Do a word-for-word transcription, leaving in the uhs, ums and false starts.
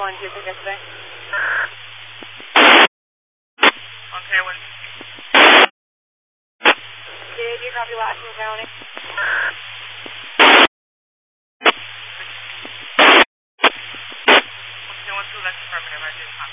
calling two six yesterday. Okay, when... K A B, copy Washington County. Okay, one two, that's affirmative, I did not.